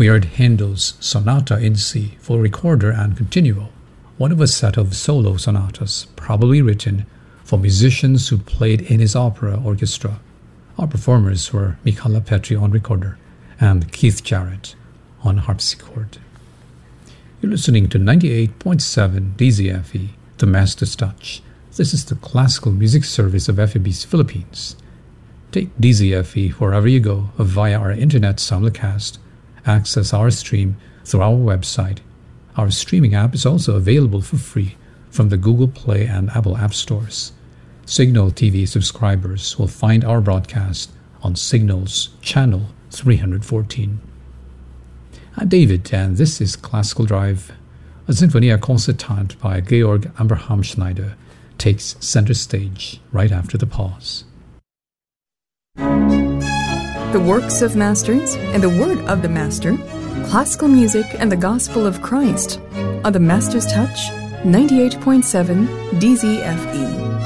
We heard Handel's Sonata in C for recorder and continuo, one of a set of solo sonatas probably written for musicians who played in his opera orchestra. Our performers were Michala Petri on recorder and Keith Jarrett on harpsichord. You're listening to 98.7 DZFE, The Master's Touch. This is the classical music service of FEBC Philippines. Take DZFE wherever you go via our internet simulcast. Access our stream through our website. Our streaming app is also available for free from the Google Play and Apple App Stores. Signal TV subscribers will find our broadcast on Signal's channel 314. I'm David, and this is Classical Drive. A Sinfonia Concertante by Georg Abraham Schneider takes center stage right after the pause. The works of masters and the word of the master, classical music and the gospel of Christ on the Master's Touch, 98.7 DZFE.